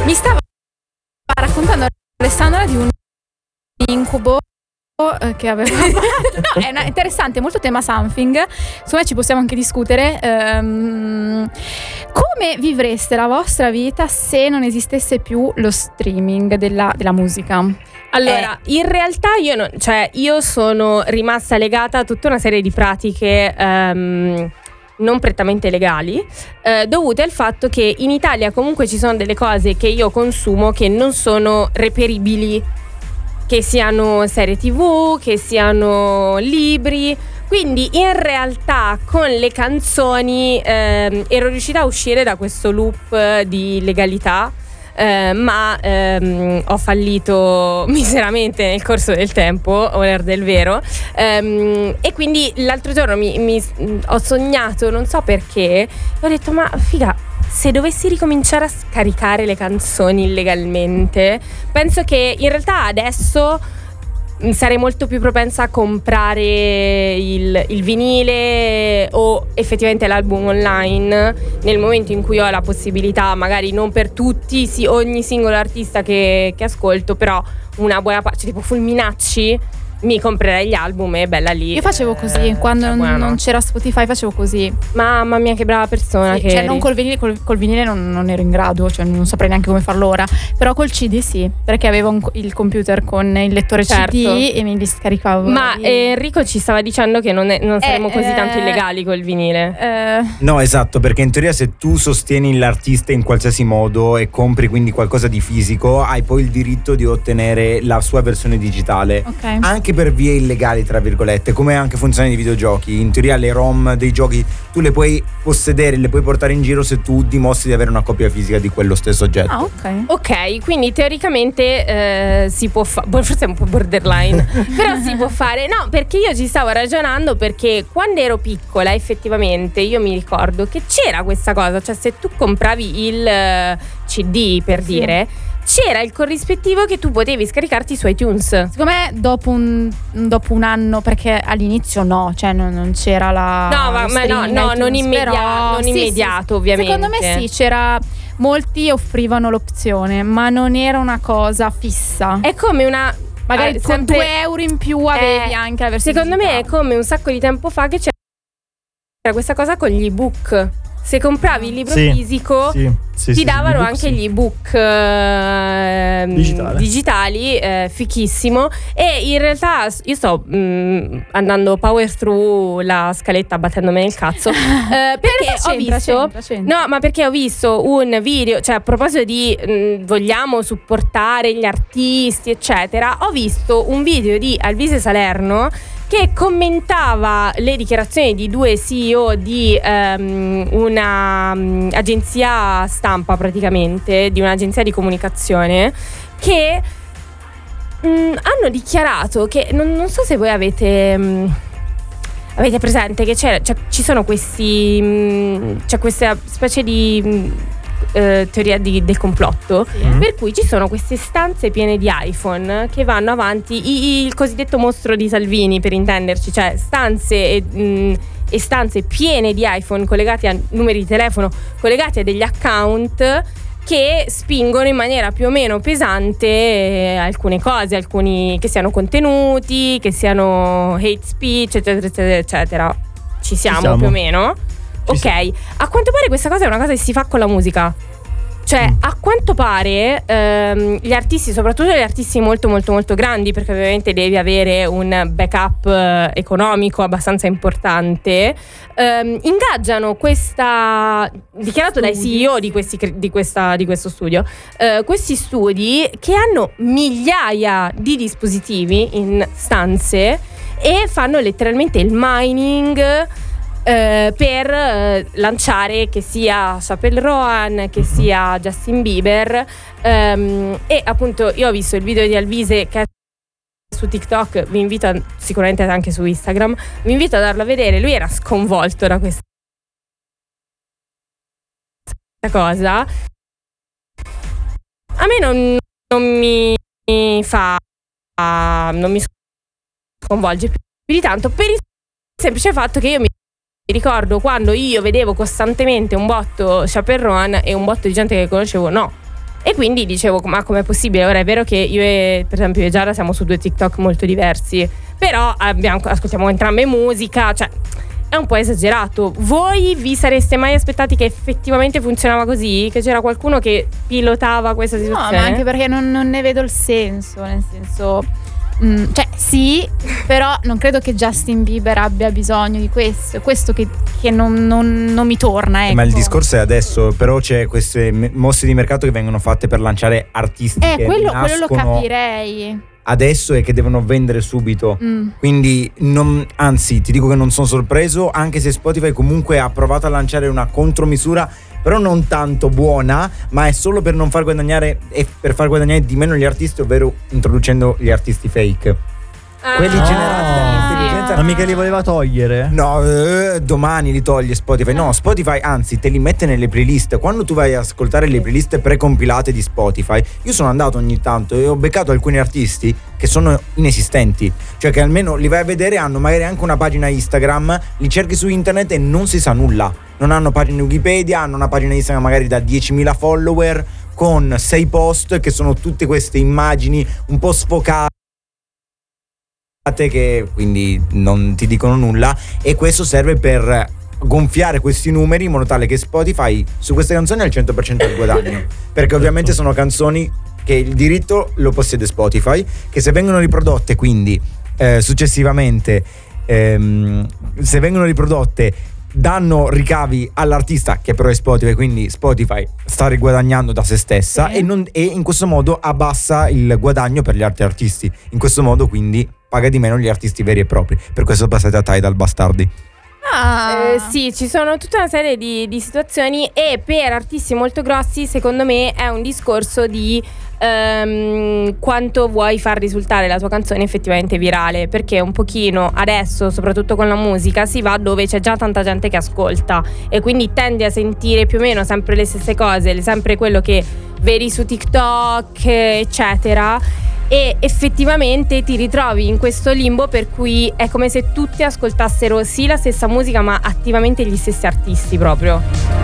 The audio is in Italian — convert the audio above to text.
Mi stava raccontando Alessandra di un incubo che aveva fatto. No, è interessante, molto tema something. Secondo me ci possiamo anche discutere. Come vivreste la vostra vita se non esistesse più lo streaming della musica? Allora, in realtà io sono rimasta legata a tutta una serie di pratiche non prettamente legali, dovute al fatto che in Italia comunque ci sono delle cose che io consumo che non sono reperibili, che siano serie TV, che siano libri. Quindi in realtà con le canzoni ero riuscita a uscire da questo loop di legalità, ma ho fallito miseramente nel corso del tempo, onor del vero, e quindi l'altro giorno ho sognato, non so perché, ho detto ma figa, se dovessi ricominciare a scaricare le canzoni illegalmente, penso che in realtà adesso sarei molto più propensa a comprare il vinile o effettivamente l'album online nel momento in cui ho la possibilità, magari non per tutti, ogni singolo artista che ascolto, però una buona parte, tipo Fulminacci, mi comprerei gli album e bella lì. Io facevo così, quando non c'era Spotify facevo così. Mamma mia che brava persona, sì, che cioè eri. Non col vinile non ero in grado, cioè non saprei neanche come farlo ora. Però col CD sì, perché avevo il computer con il lettore CD e me li scaricavo. Ma Enrico ci stava dicendo che non saremo così tanto illegali col vinile. No, esatto, perché in teoria se tu sostieni l'artista in qualsiasi modo e compri quindi qualcosa di fisico, hai poi il diritto di ottenere la sua versione digitale. Ok. Anche per vie illegali, tra virgolette, come anche funziona nei videogiochi. In teoria le ROM dei giochi tu le puoi possedere, le puoi portare in giro se tu dimostri di avere una copia fisica di quello stesso oggetto. Ah, ok. Ok, quindi teoricamente si può fare, forse è un po' borderline, però si può fare. No, perché io ci stavo ragionando, perché quando ero piccola effettivamente io mi ricordo che c'era questa cosa, cioè se tu compravi il CD, per dire, c'era il corrispettivo che tu potevi scaricarti su iTunes. Secondo me dopo un anno, perché all'inizio non c'era la non immediato, ovviamente. Secondo me sì, c'era, molti offrivano l'opzione, ma non era una cosa fissa. È come una, magari con 2 euro in più avevi anche la versione secondo me digitale. è come un sacco di tempo fa che c'era questa cosa con gli ebook. Se compravi il libro fisico ti davano anche gli ebook digitali, fichissimo. E in realtà io sto andando power through la scaletta battendomi nel cazzo, perché ho visto no, ma perché ho visto un video, cioè a proposito di vogliamo supportare gli artisti eccetera, ho visto un video di Alvise Salerno che commentava le dichiarazioni di 2 CEO di una agenzia stampa, praticamente, di un'agenzia di comunicazione, che hanno dichiarato che non so se voi avete presente che ci sono questi c'è questa specie di teoria del complotto, per cui ci sono queste stanze piene di iPhone che vanno avanti, il cosiddetto mostro di Salvini, per intenderci, cioè stanze e stanze piene di iPhone collegati a numeri di telefono, collegati a degli account che spingono in maniera più o meno pesante alcune cose, alcuni che siano contenuti, che siano hate speech, eccetera eccetera eccetera. Ci siamo più o meno? Ok, a quanto pare questa cosa è una cosa che si fa con la musica. Cioè, a quanto pare gli artisti, soprattutto gli artisti molto molto molto grandi, perché ovviamente devi avere un backup economico abbastanza importante, ingaggiano questa, dichiarato dai CEO di questo studio, questi studi che hanno migliaia di dispositivi in stanze e fanno letteralmente il mining per lanciare, che sia Chappelle Roan, che sia Justin Bieber, e appunto io ho visto il video di Alvise che è su TikTok, vi invito sicuramente anche su Instagram, vi invito a darlo a vedere. Lui era sconvolto da questa cosa. A me non mi fa, non mi sconvolge più di tanto, per il semplice fatto che io mi ricordo quando io vedevo costantemente un botto Chappelle Roan e un botto di gente che conoscevo E quindi dicevo, ma com'è possibile? Ora è vero che io e per esempio io e Giada siamo su 2 TikTok molto diversi, però ascoltiamo entrambe musica, cioè è un po' esagerato. Voi vi sareste mai aspettati che effettivamente funzionava così? Che c'era qualcuno che pilotava questa situazione? No, ma anche perché non ne vedo il senso, nel senso, cioè sì, però non credo che Justin Bieber abbia bisogno di questo che non mi torna, ecco. Ma il discorso è adesso, però c'è queste mosse di mercato che vengono fatte per lanciare artisti che quello lo nascono capirei adesso e che devono vendere subito. Quindi anzi ti dico che non sono sorpreso, anche se Spotify comunque ha provato a lanciare una contromisura, però non tanto buona, ma è solo per non far guadagnare e per far guadagnare di meno gli artisti, ovvero introducendo gli artisti fake. Quelli generati dall'intelligenza. Ma mica li voleva togliere? No, domani li toglie Spotify. No, Spotify anzi te li mette nelle playlist. Quando tu vai a ascoltare le playlist precompilate di Spotify, io sono andato ogni tanto e ho beccato alcuni artisti che sono inesistenti, cioè che almeno li vai a vedere, hanno magari anche una pagina Instagram, li cerchi su internet e non si sa nulla. Non hanno pagina Wikipedia, hanno una pagina Instagram magari da 10.000 follower con 6 post che sono tutte queste immagini un po' sfocate, che quindi non ti dicono nulla, e questo serve per gonfiare questi numeri in modo tale che Spotify su queste canzoni ha il 100% del guadagno, perché ovviamente sono canzoni che il diritto lo possiede Spotify, che se vengono riprodotte quindi successivamente se vengono riprodotte danno ricavi all'artista, che però è Spotify, quindi Spotify sta riguadagnando da se stessa, e in questo modo abbassa il guadagno per gli altri artisti. In questo modo quindi paga di meno gli artisti veri e propri. Per questo passate a Tidal, bastardi. Sì, ci sono tutta una serie di situazioni, e per artisti molto grossi secondo me è un discorso di quanto vuoi far risultare la tua canzone effettivamente virale, perché un pochino adesso, soprattutto con la musica, si va dove c'è già tanta gente che ascolta, e quindi tendi a sentire più o meno sempre le stesse cose, sempre quello che vedi su TikTok eccetera, e effettivamente ti ritrovi in questo limbo per cui è come se tutti ascoltassero sì la stessa musica ma attivamente gli stessi artisti proprio.